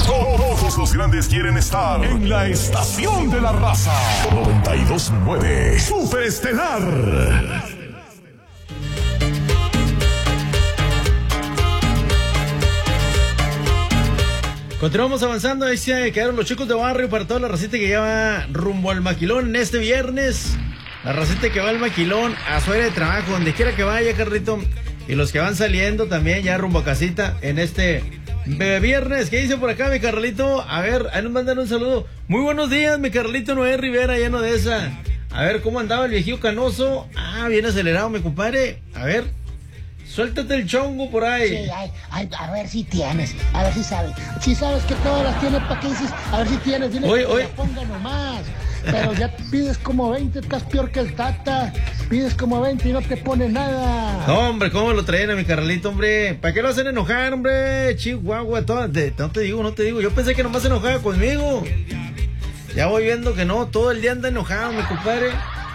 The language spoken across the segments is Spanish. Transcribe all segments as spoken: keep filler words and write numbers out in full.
Todos los grandes quieren estar en la estación de la raza. noventa y dos punto nueve Super Estelar. Continuamos avanzando. Ahí se quedaron los chicos de barrio para toda la racita que lleva rumbo al maquilón en este viernes. La racita que va al maquilón a su área de trabajo, donde quiera que vaya, Carlito. Y los que van saliendo también ya rumbo a casita en este viernes. ¿Qué dice por acá, mi Carlito? A ver, ahí nos mandan un saludo. Muy buenos días, mi Carlito Noé Rivera, lleno de esa. A ver, ¿cómo andaba el viejillo canoso? Ah, bien acelerado, mi compadre. A ver, suéltate el chongo por ahí. Sí, ay, ay, a ver si tienes, a ver si sabes. Si sabes que todas las tienes, ¿para qué dices? A ver si tienes, dile oye, que oye. te la ponga nomás. Pero ya pides como veinte, estás peor que el Tata. Pides como veinte y no te pone nada. No, hombre, ¿cómo lo traen a mi Carlito, hombre? ¿Para qué lo hacen enojar, hombre? Chihuahua, todo, te, no te digo, no te digo. Yo pensé que nomás se enojaba conmigo. Ya voy viendo que no, todo el día anda enojado, mi compadre.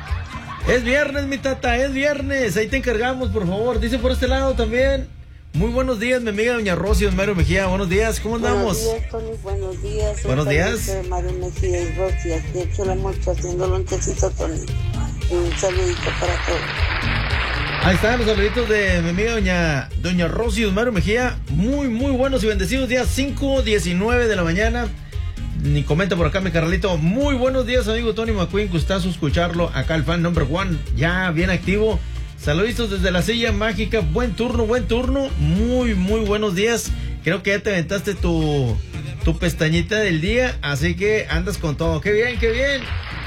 Es viernes, mi Tata, es viernes. Ahí te encargamos, por favor. Dice por este lado también. Muy buenos días, mi amiga doña Rosy Osmero Mejía. Buenos días, ¿cómo andamos? Buenos días, Tony, buenos días. Buenos días. Mario Mejía y Rosy, aquí hecho la mucho haciendo lonchecito, Tony. Un saludito para todos. Ahí están los saluditos de mi amiga doña, doña Rosy Osmero Mejía. Muy, muy buenos y bendecidos días, cinco diecinueve de la mañana. Ni comenta por acá, mi Carlito. Muy buenos días, amigo Tony McQueen. Gustazo escucharlo. Acá el fan number one, ya bien activo. Saluditos desde la silla mágica. Buen turno, buen turno. Muy, muy buenos días. Creo que ya te aventaste tu, tu pestañita del día. Así que andas con todo. ¡Qué bien, qué bien!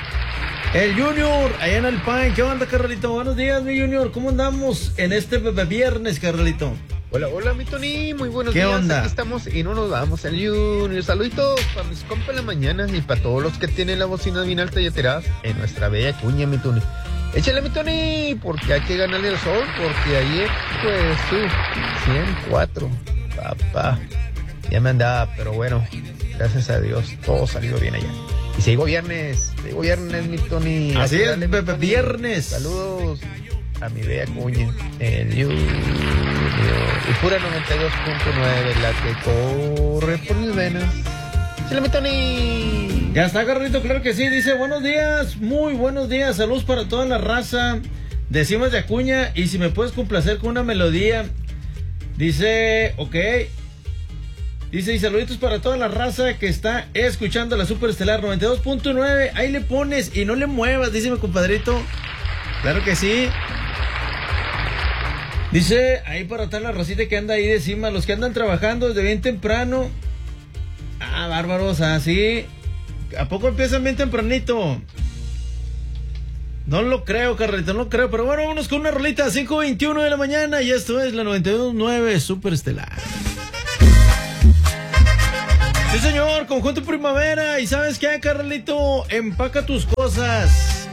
El Junior, allá en el Pine. ¿Qué onda, Carlito? Buenos días, mi Junior. ¿Cómo andamos en este viernes, Carlito? Hola, hola, mi Tony, muy buenos ¿Qué días. onda? Aquí estamos y no nos vamos al Junior. Saluditos para mis compas en la mañana y para todos los que tienen la bocina bien alta y alteradas en nuestra bella cuña, mi Tony. Échale, mi Tony, porque hay que ganarle el sol, porque ayer, pues, sí, ciento cuatro, papá, ya me andaba, pero bueno, gracias a Dios, todo salió bien allá. Y sigo viernes, sigo viernes, mi Tony. Así es, Dale, mi Tony. viernes. Saludos a mi bella cuña, el Junior. Y pura noventa y dos punto nueve, la que corre por mis venas. ¡Échale, mi Tony! Ya está, Carlito, claro que sí. Dice, buenos días, muy buenos días. Saludos para toda la raza de Cimas de Acuña. Y si me puedes complacer con una melodía. Dice, ok. Dice, y saluditos para toda la raza que está escuchando la Super Estelar noventa y dos punto nueve. Ahí le pones y no le muevas, dice mi compadrito. Claro que sí. Dice, ahí para toda la racita que anda ahí de Cima, los que andan trabajando desde bien temprano. Ah, bárbaros, así. ¿A poco empiezan bien tempranito? No lo creo, Carlito, no lo creo. Pero bueno, vámonos con una rolita a cinco veintiuno de la mañana. Y esto es la noventa y dos punto nueve Super Estelar. Sí, señor, conjunto primavera. Y ¿sabes qué, Carlito? Empaca tus cosas.